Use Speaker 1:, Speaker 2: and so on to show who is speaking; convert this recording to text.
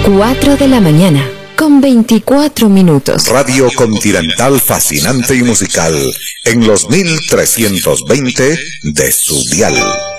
Speaker 1: 4 de la mañana, con 24 minutos.
Speaker 2: Radio Continental fascinante y musical en los 1320 de su dial.